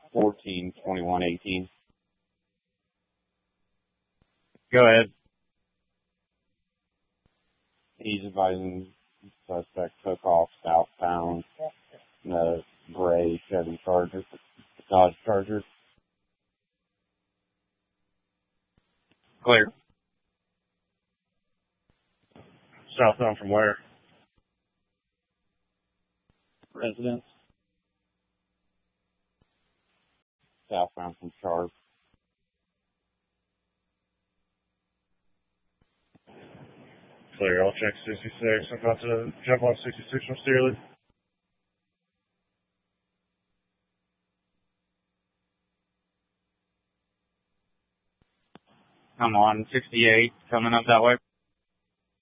14/21/18. Go ahead. He's advising suspect took off southbound in the gray Chevy Charger, Dodge Charger. Clear. Southbound from where? Residence. Southbound from Charles. Clear. I'll check 66. I'm about to jump on 66 from Steerley. I'm on 68, coming up that way.